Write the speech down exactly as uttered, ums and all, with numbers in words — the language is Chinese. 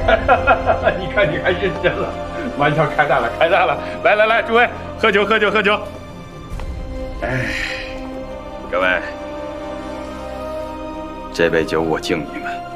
你看你还认真了，玩笑开大了，开大了！来来来，诸位喝酒喝酒喝酒！哎，各位，这杯酒我敬你们。